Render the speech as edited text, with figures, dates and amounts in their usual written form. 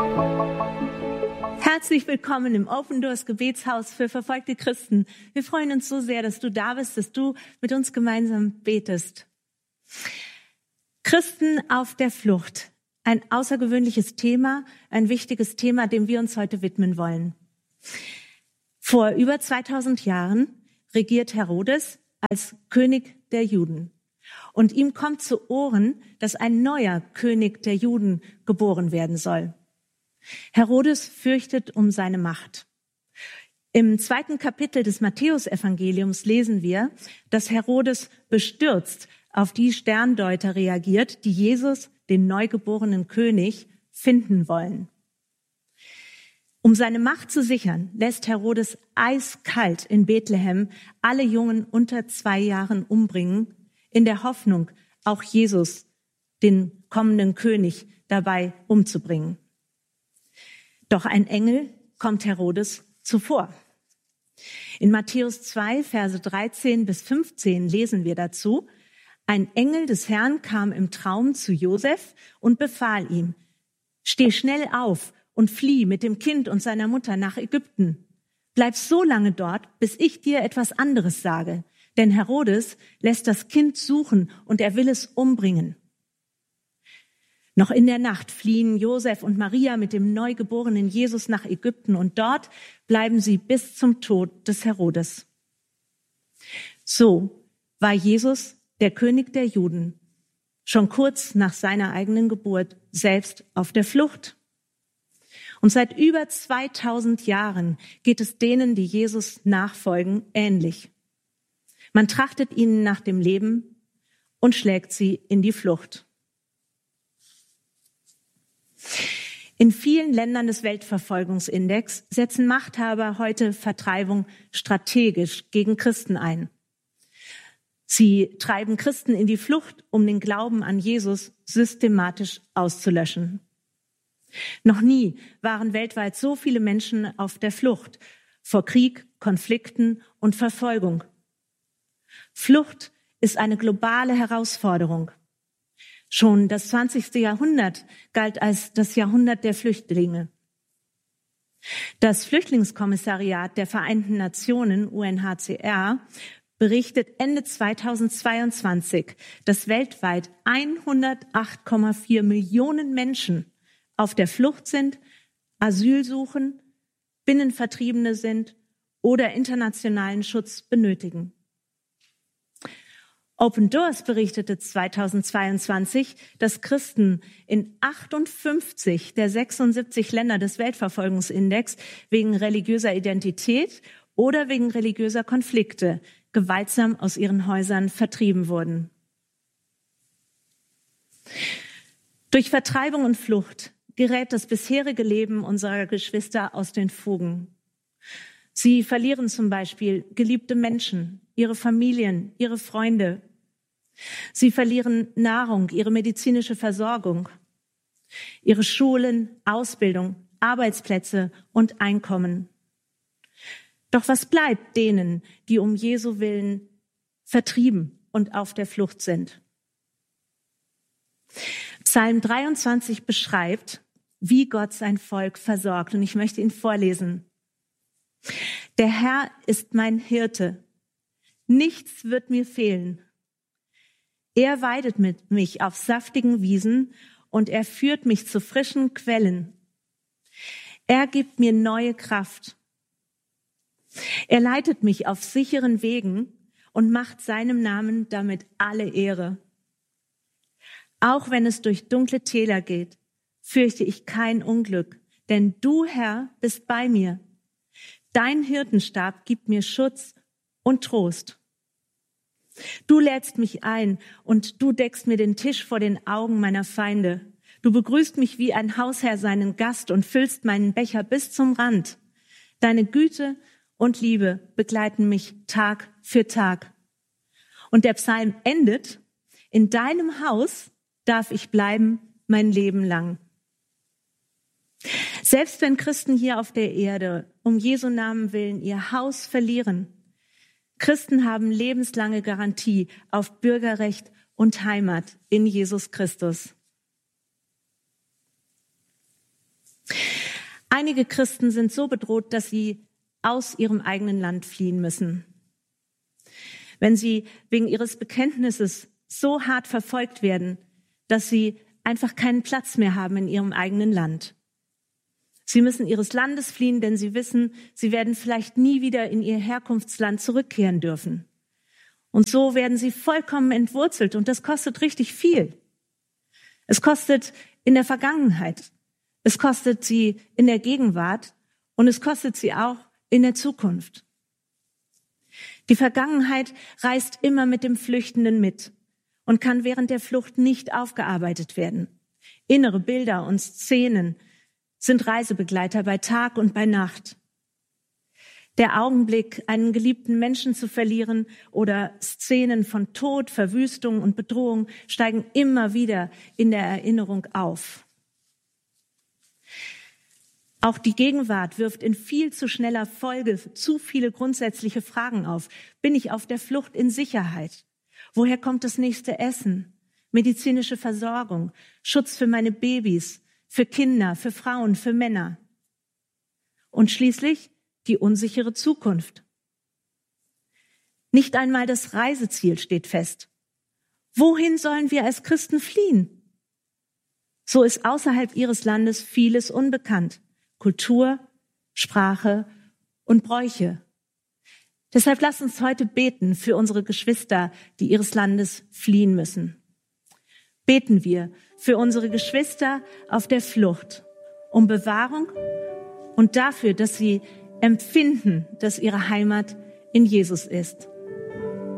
Herzlich willkommen im Open Doors Gebetshaus für verfolgte Christen. Wir freuen uns so sehr, dass du da bist, dass du mit uns gemeinsam betest. Christen auf der Flucht. Ein außergewöhnliches Thema, ein wichtiges Thema, dem wir uns heute widmen wollen. Vor über 2000 Jahren regiert Herodes als König der Juden. Und ihm kommt zu Ohren, dass ein neuer König der Juden geboren werden soll. Herodes fürchtet um seine Macht. Im 2. Kapitel des Matthäusevangeliums lesen wir, dass Herodes bestürzt auf die Sterndeuter reagiert, die Jesus, den neugeborenen König, finden wollen. Um seine Macht zu sichern, lässt Herodes eiskalt in Bethlehem alle Jungen unter 2 Jahren umbringen, in der Hoffnung, auch Jesus, den kommenden König, dabei umzubringen. Doch ein Engel kommt Herodes zuvor. In Matthäus 2, Verse 13 bis 15 lesen wir dazu: Ein Engel des Herrn kam im Traum zu Josef und befahl ihm: Steh schnell auf und flieh mit dem Kind und seiner Mutter nach Ägypten. Bleib so lange dort, bis ich dir etwas anderes sage. Denn Herodes lässt das Kind suchen und er will es umbringen. Noch in der Nacht fliehen Josef und Maria mit dem neugeborenen Jesus nach Ägypten und dort bleiben sie bis zum Tod des Herodes. So war Jesus, der König der Juden, schon kurz nach seiner eigenen Geburt selbst auf der Flucht. Und seit über 2000 Jahren geht es denen, die Jesus nachfolgen, ähnlich. Man trachtet ihnen nach dem Leben und schlägt sie in die Flucht. In vielen Ländern des Weltverfolgungsindex setzen Machthaber heute Vertreibung strategisch gegen Christen ein. Sie treiben Christen in die Flucht, um den Glauben an Jesus systematisch auszulöschen. Noch nie waren weltweit so viele Menschen auf der Flucht vor Krieg, Konflikten und Verfolgung. Flucht ist eine globale Herausforderung. Schon das 20. Jahrhundert galt als das Jahrhundert der Flüchtlinge. Das Flüchtlingskommissariat der Vereinten Nationen, UNHCR, berichtet Ende 2022, dass weltweit 108,4 Millionen Menschen auf der Flucht sind, Asyl suchen, Binnenvertriebene sind oder internationalen Schutz benötigen. Open Doors berichtete 2022, dass Christen in 58 der 76 Länder des Weltverfolgungsindex wegen religiöser Identität oder wegen religiöser Konflikte gewaltsam aus ihren Häusern vertrieben wurden. Durch Vertreibung und Flucht gerät das bisherige Leben unserer Geschwister aus den Fugen. Sie verlieren zum Beispiel geliebte Menschen, ihre Familien, ihre Freunde. Sie verlieren Nahrung, ihre medizinische Versorgung, ihre Schulen, Ausbildung, Arbeitsplätze und Einkommen. Doch was bleibt denen, die um Jesu Willen vertrieben und auf der Flucht sind? Psalm 23 beschreibt, wie Gott sein Volk versorgt. Und ich möchte ihn vorlesen. Der Herr ist mein Hirte. Nichts wird mir fehlen. Er weidet mit mich auf saftigen Wiesen und er führt mich zu frischen Quellen. Er gibt mir neue Kraft. Er leitet mich auf sicheren Wegen und macht seinem Namen damit alle Ehre. Auch wenn es durch dunkle Täler geht, fürchte ich kein Unglück, denn du, Herr, bist bei mir. Dein Hirtenstab gibt mir Schutz und Trost. Du lädst mich ein und du deckst mir den Tisch vor den Augen meiner Feinde. Du begrüßt mich wie ein Hausherr seinen Gast und füllst meinen Becher bis zum Rand. Deine Güte und Liebe begleiten mich Tag für Tag. Und der Psalm endet: In deinem Haus darf ich bleiben mein Leben lang. Selbst wenn Christen hier auf der Erde um Jesu Namen willen ihr Haus verlieren, Christen haben lebenslange Garantie auf Bürgerrecht und Heimat in Jesus Christus. Einige Christen sind so bedroht, dass sie aus ihrem eigenen Land fliehen müssen. Wenn sie wegen ihres Bekenntnisses so hart verfolgt werden, dass sie einfach keinen Platz mehr haben in ihrem eigenen Land. Sie müssen ihres Landes fliehen, denn sie wissen, sie werden vielleicht nie wieder in ihr Herkunftsland zurückkehren dürfen. Und so werden sie vollkommen entwurzelt und das kostet richtig viel. Es kostet in der Vergangenheit, es kostet sie in der Gegenwart und es kostet sie auch in der Zukunft. Die Vergangenheit reist immer mit dem Flüchtenden mit und kann während der Flucht nicht aufgearbeitet werden. Innere Bilder und Szenen sind Reisebegleiter bei Tag und bei Nacht. Der Augenblick, einen geliebten Menschen zu verlieren oder Szenen von Tod, Verwüstung und Bedrohung steigen immer wieder in der Erinnerung auf. Auch die Gegenwart wirft in viel zu schneller Folge zu viele grundsätzliche Fragen auf. Bin ich auf der Flucht in Sicherheit? Woher kommt das nächste Essen? Medizinische Versorgung, Schutz für meine Babys, für Kinder, für Frauen, für Männer. Und schließlich die unsichere Zukunft. Nicht einmal das Reiseziel steht fest. Wohin sollen wir als Christen fliehen? So ist außerhalb ihres Landes vieles unbekannt. Kultur, Sprache und Bräuche. Deshalb lasst uns heute beten für unsere Geschwister, die ihres Landes fliehen müssen. Beten wir für unsere Geschwister auf der Flucht um Bewahrung und dafür, dass sie empfinden, dass ihre Heimat in Jesus ist.